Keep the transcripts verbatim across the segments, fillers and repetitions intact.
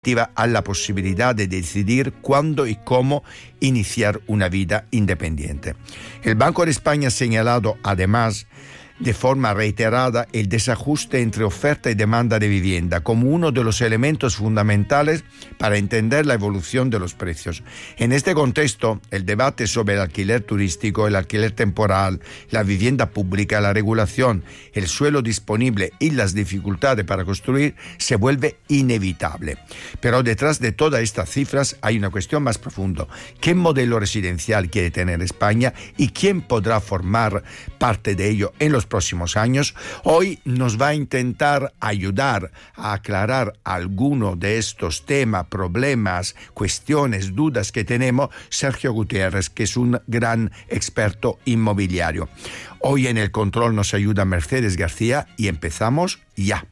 a la posibilidad de decidir cuándo y cómo iniciar una vida independiente. El Banco de España ha señalado, además, de forma reiterada el desajuste entre oferta y demanda de vivienda como uno de los elementos fundamentales para entender la evolución de los precios. En este contexto, el debate sobre el alquiler turístico, el alquiler temporal, la vivienda pública, la regulación, el suelo disponible y las dificultades para construir se vuelve inevitable. Pero detrás de todas estas cifras hay una cuestión más profunda. ¿Qué modelo residencial quiere tener España y quién podrá formar parte de ello en los próximos años? Hoy nos va a intentar ayudar a aclarar alguno de estos temas, problemas, cuestiones, dudas que tenemos Sergio Gutiérrez, que es un gran experto inmobiliario. Hoy en el control nos ayuda Mercedes García y empezamos ya.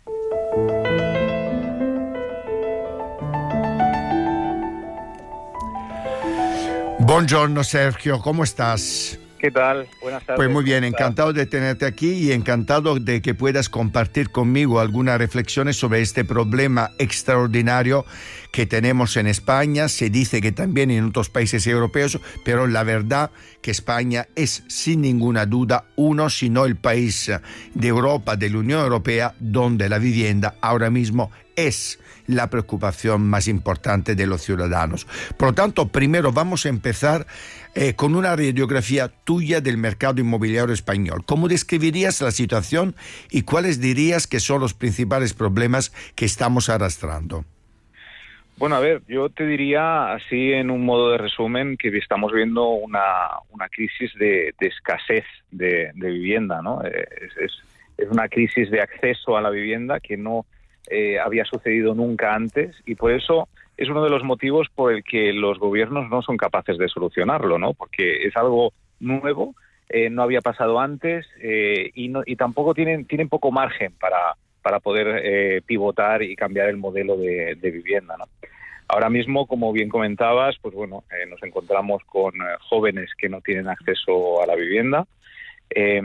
Buongiorno Sergio, ¿cómo estás? ¿Qué tal? Buenas tardes. Pues muy bien, encantado de tenerte aquí y encantado de que puedas compartir conmigo algunas reflexiones sobre este problema extraordinario que tenemos en España. Se dice que también en otros países europeos, pero la verdad que España es sin ninguna duda uno, si no el país de Europa, de la Unión Europea, donde la vivienda ahora mismo es la preocupación más importante de los ciudadanos. Por lo tanto, primero vamos a empezar eh, con una radiografía tuya del mercado inmobiliario español. ¿Cómo describirías la situación y cuáles dirías que son los principales problemas que estamos arrastrando? Bueno, a ver, yo te diría así en un modo de resumen que estamos viendo una, una crisis de, de escasez de, de vivienda, ¿no? Es, es, es una crisis de acceso a la vivienda que no eh, había sucedido nunca antes y por eso es uno de los motivos por el que los gobiernos no son capaces de solucionarlo, ¿no? Porque es algo nuevo, eh, no había pasado antes eh, y, no, y tampoco tienen, tienen poco margen para... para poder eh, pivotar y cambiar el modelo de, de vivienda, ¿no? Ahora mismo, como bien comentabas, pues bueno, eh, nos encontramos con eh, jóvenes que no tienen acceso a la vivienda. Eh,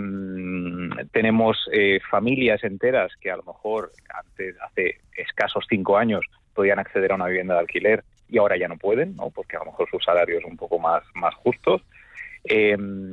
tenemos eh, familias enteras que a lo mejor antes, hace escasos cinco años, podían acceder a una vivienda de alquiler y ahora ya no pueden, ¿no? Porque a lo mejor sus salarios son un poco más, más justos. Eh,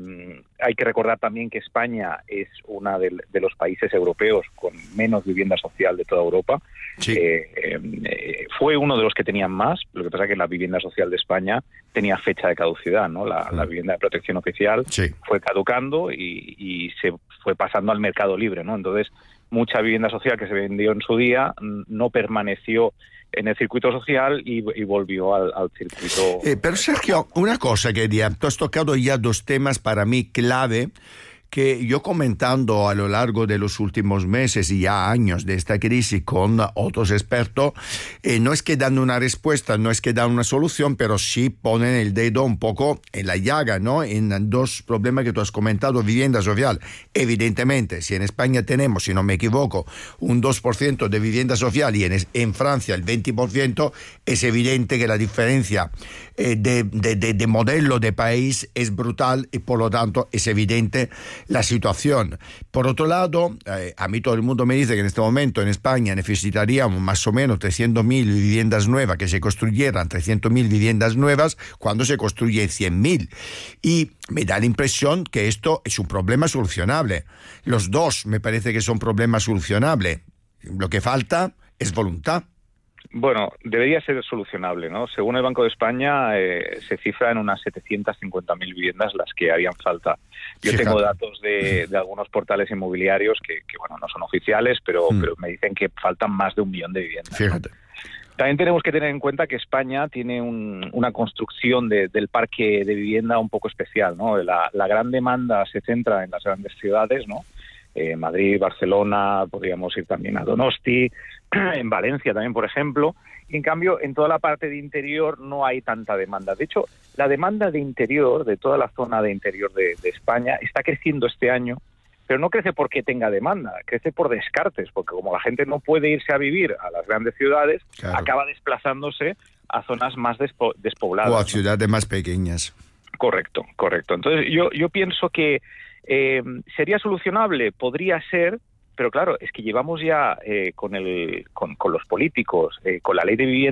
hay que recordar también que España es uno de, de los países europeos con menos vivienda social de toda Europa. Sí. Eh, eh, fue uno de los que tenían más, lo que pasa es que la vivienda social de España tenía fecha de caducidad, ¿no? La, mm. la vivienda de protección oficial sí. fue caducando y, y se fue pasando al mercado libre, ¿no? Entonces, mucha vivienda social que se vendió en su día no permaneció en el circuito social y, y volvió al, al circuito... Eh, pero Sergio, una cosa quería, tú has tocado ya dos temas para mí clave que yo comentando a lo largo de los últimos meses y ya años de esta crisis con otros expertos, eh, no es que dan una respuesta, no es que dan una solución, pero sí ponen el dedo un poco en la llaga, ¿no? En dos problemas que tú has comentado, vivienda social. Evidentemente, si en España tenemos, si no me equivoco, un dos por ciento de vivienda social y en, en Francia el veinte por ciento, es evidente que la diferencia eh, de, de, de, de modelo de país es brutal y por lo tanto es evidente la situación. Por otro lado, eh, a mí todo el mundo me dice que en este momento en España necesitaríamos más o menos trescientas mil viviendas nuevas, que se construyeran trescientas mil viviendas nuevas cuando se construyen cien mil. Y me da la impresión que esto es un problema solucionable. Los dos me parece que son problemas solucionables. Lo que falta es voluntad. Bueno, debería ser solucionable, ¿no? Según el Banco de España, eh, se cifra en unas setecientas cincuenta mil viviendas las que harían falta. Yo Fíjate. tengo datos de, de algunos portales inmobiliarios que, que, bueno, no son oficiales, pero, mm. pero me dicen que faltan más de un millón de viviendas. Fíjate. ¿no? También tenemos que tener en cuenta que España tiene un, una construcción de, del parque de vivienda un poco especial, ¿no? La, la gran demanda se centra en las grandes ciudades, ¿no? Eh, Madrid, Barcelona, podríamos ir también a Donosti, en Valencia también, por ejemplo. Y en cambio, en toda la parte de interior no hay tanta demanda. De hecho, la demanda de interior, de toda la zona de interior de, de España, está creciendo este año, pero no crece porque tenga demanda, crece por descartes, porque como la gente no puede irse a vivir a las grandes ciudades, claro, acaba desplazándose a zonas más despo- despobladas. O a ciudades más pequeñas. Correcto, correcto. Entonces, yo, yo pienso que Eh, ¿sería solucionable? Podría ser, pero claro, es que llevamos ya eh, con, el, con, con los políticos, eh, con la ley de vivienda,